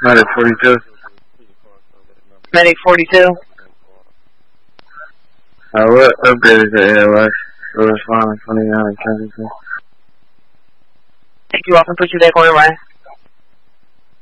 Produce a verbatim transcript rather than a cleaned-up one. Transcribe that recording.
Medic forty-two. Medic forty-two. Uh, what upgrade is it, A O S? Corresponding twenty-nine in Kensington. Thank you, I can put you back on the line.